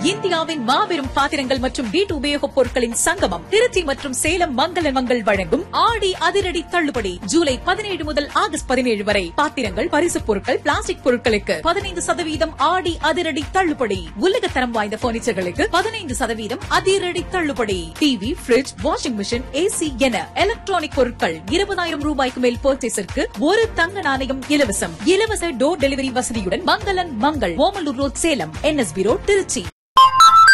இந்தியாவின் மாபெரும் பாத்திரங்கள் மற்றும் வீட்டு உபயோகப் பொருட்களின் சங்கமம் திருச்சி மற்றும் சேலம் மங்கள மங்கள் வழங்கும் ஆடி அதிரடி தள்ளுபடி ஜூலை 17 முதல் ஆகஸ்ட் 17 வரை பாத்திரங்கள் பரிசுப் பொருட்கள் பிளாஸ்டிக் பொருட்களுக்கு 15% ஆடி அதிரடி தள்ளுபடி உலகத்தரம் வாய்ந்த பர்னிச்சர்களுக்கு 15% அதிரடி தள்ளுபடி TV fridge washing machine AC என எலக்ட்ரானிக் பொருட்கள் 20,000 ரூபாய்க்கு மேல் பர்ச்சேஸிற்கு ஒரு தங்க நாணயம் இலவசம் இலவச டோர் டெலிவரி வசதியுடன் மங்களன் Mangal Omalur road Salem NSB road Trichy